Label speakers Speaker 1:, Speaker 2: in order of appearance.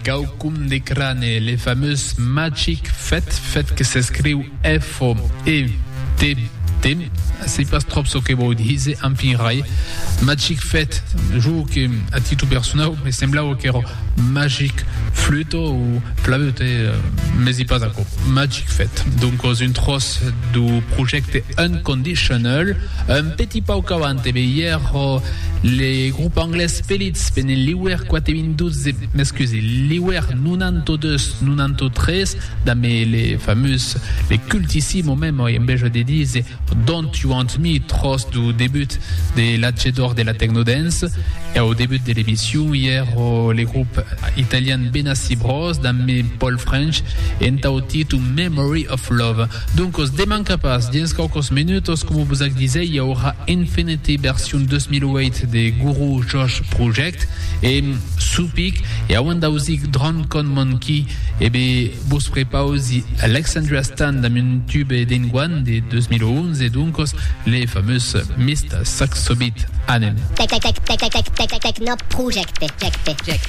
Speaker 1: Gaucum de Crane, les fameuses Magic Fête que s'écrit F-O-E-T. C'est pas trop ce que vous dites en pinrai. Magic Fête, joue que à titre personnel me semblava que era Magic Flûte ou Flavute, mais c'est pas d'accord. Magic Fête. Donc, une trosse du projet Unconditional. Un petit peu avant, hier, les groupes anglais Spelitz, l'Iwer 412, m'excusez, l'Iwer 92-93, dans les fameuses, les cultissimes même, en belge de disent Don't You Want Me, trosse du début de l'Adjedor de la Technodance. Et au début de l'émission, hier, les groupes italiens Benassi Bros, dans Paul French, et un titre Memory of Love. Donc, demain capaz, dans quelques minutes, comme vous avez dit, il y aura Infinity version 2008 de Guru Josh Project, et Supik, et avant d'aussi Drunken Monkey, et bien, vous préparez aussi Alexandria Stan dans un tube d'Inguan de 2011, et donc, les fameuses Mr. Saxobit Anem.
Speaker 2: Techno Project.